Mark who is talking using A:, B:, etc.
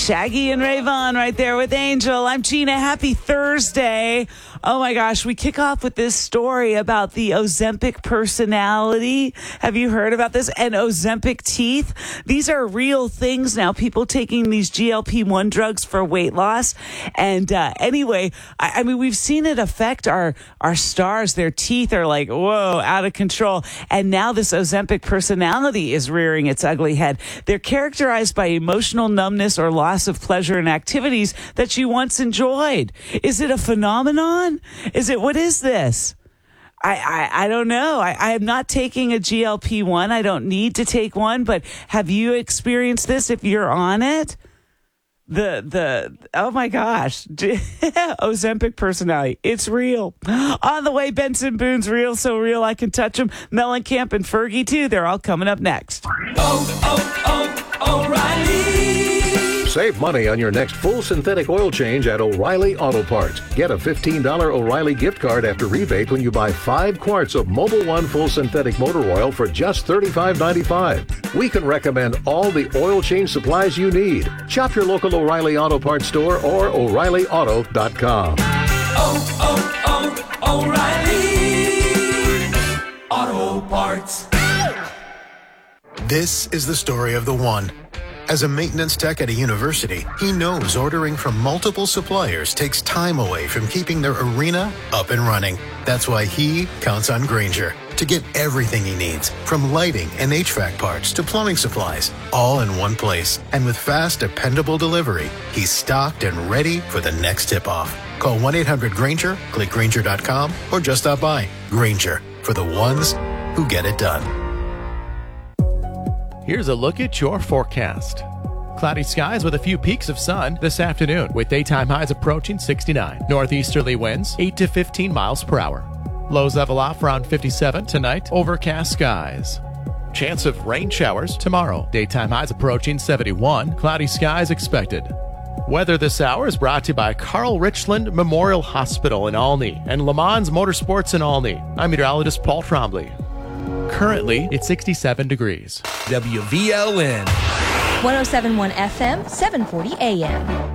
A: Shaggy and Rayvon right there with Angel. I'm Gina. Happy Thursday. Oh my gosh, we kick off with this story about the Ozempic personality. Have you heard about this? And Ozempic teeth. These are real things now. People taking these GLP-1 drugs for weight loss. And anyway, I mean, we've seen it affect our stars. Their teeth are like, whoa, out of control. And now this Ozempic personality is rearing its ugly head. They're characterized by emotional numbness or loss of pleasure in activities that you once enjoyed. Is it a phenomenon? What is this? I don't know. I am not taking a GLP-1. I don't need to take one, but have you experienced this if you're on it? Oh my gosh. Ozempic personality. It's real. On the way, Benson Boone's Real So Real I Can Touch 'Em. Mellencamp and Fergie too. They're all coming up next.
B: O'Reilly.
C: Save money on your next full synthetic oil change at O'Reilly Auto Parts. Get a $15 O'Reilly gift card after rebate when you buy 5 quarts of Mobil 1 full synthetic motor oil for just $35.95. We can recommend all the oil change supplies you need. Shop your local O'Reilly Auto Parts store or O'ReillyAuto.com.
B: O'Reilly Auto Parts.
D: This is the story of the one. As a maintenance tech at a university, he knows ordering from multiple suppliers takes time away from keeping their arena up and running. That's why he counts on Grainger to get everything he needs, from lighting and HVAC parts to plumbing supplies, all in one place. And with fast, dependable delivery, he's stocked and ready for the next tip-off. Call 1-800-GRAINGER, click Grainger.com, or just stop by. Grainger, for the ones who get it done.
E: Here's a look at your forecast. Cloudy skies with a few peaks of sun this afternoon, with daytime highs approaching 69. Northeasterly winds 8 to 15 miles per hour. Lows level off around 57 tonight. Overcast skies. Chance of rain showers tomorrow. Daytime highs approaching 71. Cloudy skies expected. Weather this hour is brought to you by Carl Richland Memorial Hospital in Olney and Le Mans Motorsports in Olney. I'm meteorologist Paul Trombley. Currently, it's 67 degrees.
F: WVLN
G: 107.1 FM, 740 AM.